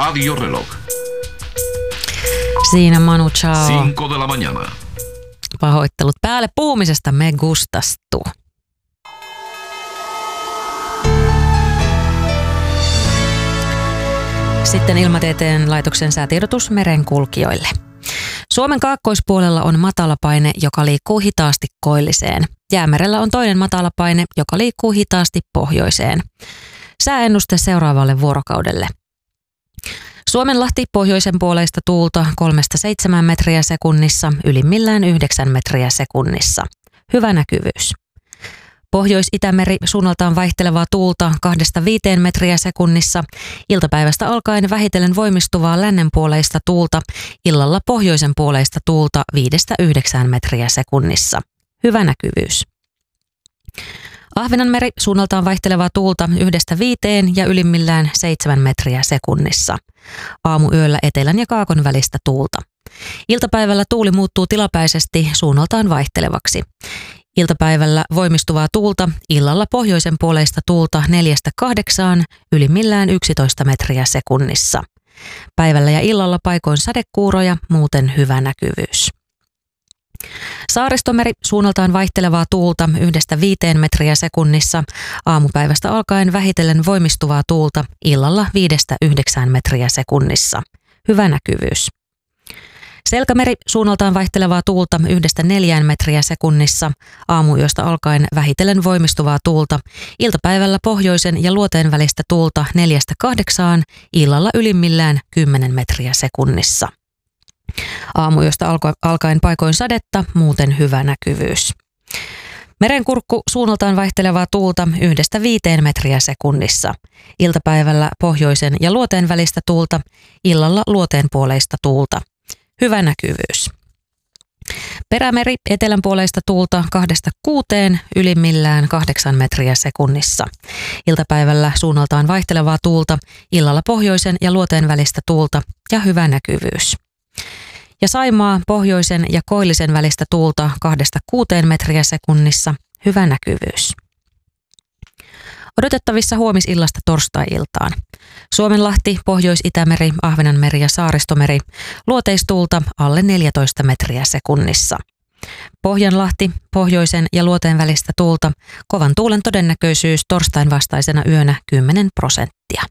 Radio Reloj. Siinä Manu Chao. 5 de la mañana. Pahoittelut päälle puhumisesta, me gustastu. Sitten Ilmatieteen laitoksen säätiedotus merenkulkijoille. Suomen kaakkoispuolella on matalapaine, joka liikkuu hitaasti koilliseen. Jäämerellä on toinen matalapaine, joka liikkuu hitaasti pohjoiseen. Sääennuste seuraavalle vuorokaudelle. Suomenlahti pohjoisen puoleista tuulta 3-7 metriä sekunnissa, ylimmillään 9 metriä sekunnissa. Hyvä näkyvyys. Pohjois-Itämeri suunnaltaan vaihtelevaa tuulta 2-5 metriä sekunnissa, iltapäivästä alkaen vähitellen voimistuvaa lännenpuoleista tuulta, illalla pohjoisen puoleista tuulta 5-9 metriä sekunnissa. Hyvä näkyvyys. Ahvenanmeri suunnaltaan vaihtelevaa tuulta 1-5 ja ylimmillään 7 metriä sekunnissa. Aamuyöllä etelän ja kaakon välistä tuulta. Iltapäivällä tuuli muuttuu tilapäisesti suunnaltaan vaihtelevaksi. Iltapäivällä voimistuvaa tuulta, illalla pohjoisen puoleista tuulta 4-8, ylimmillään 11 metriä sekunnissa. Päivällä ja illalla paikoin sadekuuroja, muuten hyvä näkyvyys. Saaristomeri suunnaltaan vaihtelevaa tuulta 1-5 metriä sekunnissa, aamupäivästä alkaen vähitellen voimistuvaa tuulta, illalla 5-9 metriä sekunnissa. Hyvä näkyvyys. Selkämeri suunnaltaan vaihtelevaa tuulta 1-4 metriä sekunnissa, aamuyöstä alkaen vähitellen voimistuvaa tuulta, iltapäivällä pohjoisen ja luoteen välistä tuulta 4-8, illalla ylimmillään 10 metriä sekunnissa. Aamuyöstä alkaen paikoin sadetta, muuten hyvä näkyvyys. Merenkurkku suunnaltaan vaihtelevaa tuulta 1-5 metriä sekunnissa. Iltapäivällä pohjoisen ja luoteen välistä tuulta, illalla luoteen puoleista tuulta. Hyvä näkyvyys. Perämeri etelänpuoleista tuulta 2-6, ylimmillään 8 metriä sekunnissa. Iltapäivällä suunnaltaan vaihtelevaa tuulta, illalla pohjoisen ja luoteen välistä tuulta ja hyvä näkyvyys. Ja Saimaa pohjoisen ja koillisen välistä tuulta 2-6 metriä sekunnissa, hyvä näkyvyys. Odotettavissa huomisillasta torstai-iltaan. Suomenlahti, Pohjois-Itämeri, Ahvenanmeri ja Saaristomeri, luoteistuulta alle 14 metriä sekunnissa. Pohjanlahti, pohjoisen ja luoteen välistä tuulta, kovan tuulen todennäköisyys torstain vastaisena yönä 10%.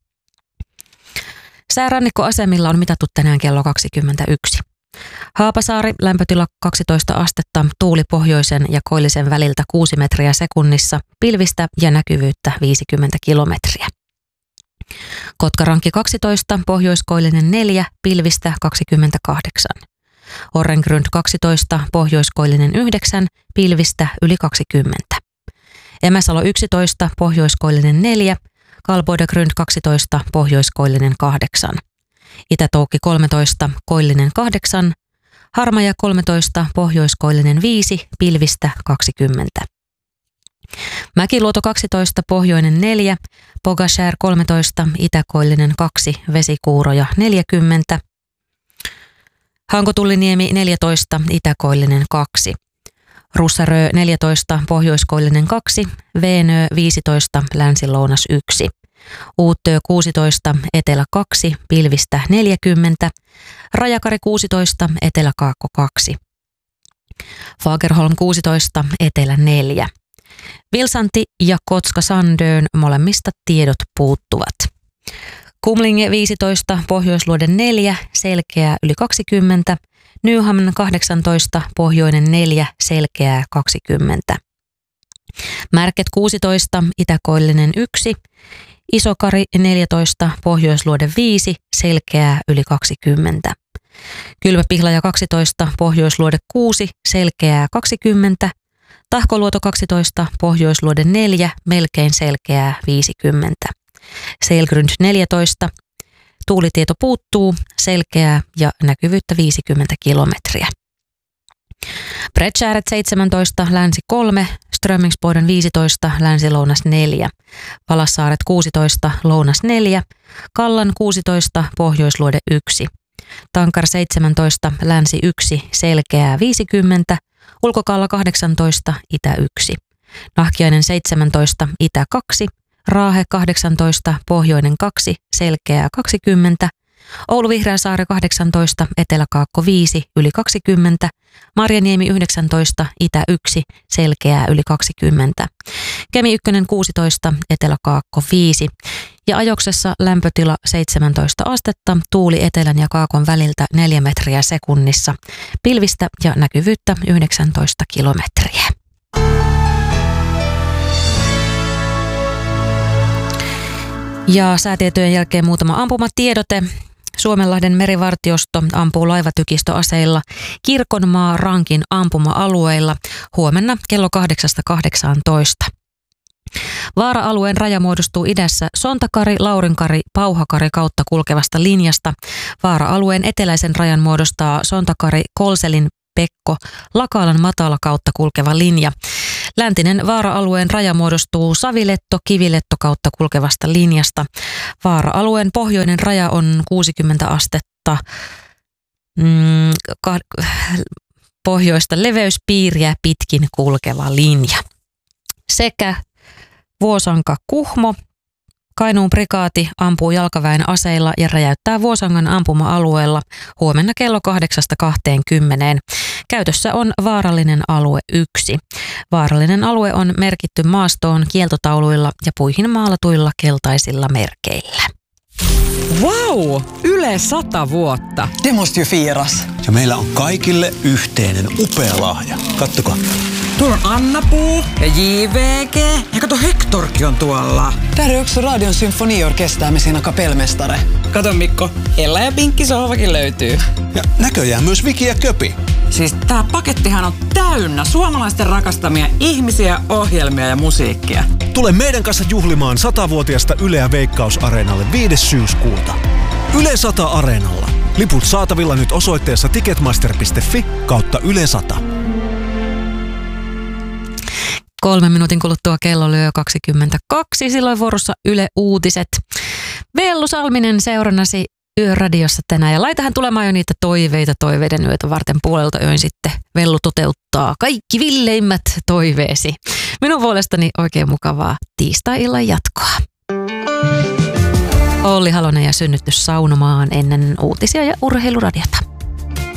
Säärannikkoasemilla on mitattu tänään kello 21. Haapasaari, lämpötila 12 astetta, tuuli pohjoisen ja koillisen väliltä 6 metriä sekunnissa, pilvistä ja näkyvyyttä 50 kilometriä. Kotkarankki 12, pohjoiskoillinen 4, pilvistä 28. Orrengrund 12, pohjoiskoillinen 9, pilvistä yli 20. Emäsalo 11, pohjoiskoillinen 4, Kalboidegrund 12, pohjoiskoillinen 8. Itä-Toukki 13, koillinen 8, Harmaja 13, pohjoiskoillinen 5, pilvistä 20. Mäkiluoto 12, pohjoinen 4, Pogashär 13, itäkoillinen 2, vesikuuroja 40. Hankotulliniemi 14, itäkoillinen 2. Russarö 14, pohjoiskoillinen 2, Veenö 15, länsi-lounas 1. Uuttöö 16, etelä 2, pilvistä 40, Rajakari 16, etelä-kaakko 2. Fagerholm 16, etelä 4. Vilsanti ja Kotska-Sandön molemmista tiedot puuttuvat. Kumlinge 15, pohjoisluode 4, selkeää yli 20, Nyhamn 18, pohjoinen 4, selkeää 20. Märket 16, itäkoillinen 1, Isokari 14, pohjoisluode 5, selkeää yli 20. Kylmäpihlaja 12, pohjoisluode 6, selkeää 20. Tahkoluoto 12, pohjoisluode 4, melkein selkeää 50. Seilgrund 14, tuulitieto puuttuu, selkeää ja näkyvyyttä 50 kilometriä. Bredshäret 17, länsi 3, Strömingsboden 15, länsi-lounas 4, Palassaaret 16, lounas 4, Kallan 16, pohjoisluode 1, Tankar 17, länsi 1, selkeää 50, Ulkokalla 18, itä 1, Nahkiainen 17, itä 2, Raahe 18, Pohjoinen 2, Selkeää 20, Oulu Vihreäsaari 18, Etelä-Kaakko 5, yli 20, Marjaniemi 19, Itä 1, Selkeää yli 20, Kemi 1 16, Etelä-Kaakko 5 ja Ajoksessa lämpötila 17 astetta, tuuli etelän ja kaakon väliltä 4 metriä sekunnissa, pilvistä ja näkyvyyttä 19 kilometriä. Ja säätietojen jälkeen muutama ampumatiedote. Suomenlahden merivartiosto ampuu laivatykistöaseilla Kirkonmaa Rankin ampuma-alueilla huomenna kello 8-18. Vaara-alueen raja muodostuu idässä Sontakari, Laurinkari, Pauhakari kautta kulkevasta linjasta. Vaara-alueen eteläisen rajan muodostaa Sontakari, Kolselin, Pekko, Lakalan matala kautta kulkeva linja. Läntinen vaara-alueen raja muodostuu Saviletto, Kiviletto kautta kulkevasta linjasta. Vaara-alueen pohjoinen raja on 60 astetta pohjoista leveyspiiriä pitkin kulkeva linja. Sekä Vuosanka Kuhmo, Kainuun prikaati ampuu jalkaväen aseilla ja räjäyttää Vuosangan ampuma-alueella huomenna kello 8-20. Käytössä on vaarallinen alue 1. Vaarallinen alue on merkitty maastoon kieltotauluilla ja puihin maalatuilla keltaisilla merkeillä. Wow! Yle 100 vuotta. Det måste ju firas. Ja meillä on kaikille yhteinen upea lahja. Kattokaa. Tuolla on Anna-Puu ja JVG. Ja kato, Hektorkin on tuolla. Där är också Radion symfoniorkester med sina kapellmästare. Kato Mikko, Ella ja Pinkki sohvakin löytyy. Ja näköjään myös Viki ja Köpi. Siis tää pakettihan on täynnä suomalaisten rakastamia ihmisiä, ohjelmia ja musiikkia. Tule meidän kanssa juhlimaan 100-vuotiasta Yleä Veikkaus-areenalle 5. syyskuuta. Yle 100 Areenalla. Liput saatavilla nyt osoitteessa ticketmaster.fi/Yle 100. 3 minuutin kuluttua kello lyö 22, silloin vuorossa Yle Uutiset. Vellu Salminen seurannasi Yöradiossa tänään ja laitahan tulemaan jo niitä toiveita toiveiden yötä varten puolelta yön sitten. Vellu toteuttaa kaikki villeimmät toiveesi. Minun puolestani oikein mukavaa tiistai-illan jatkoa. Olli Halonen ja synnytys saunomaan ennen uutisia ja urheiluradiota.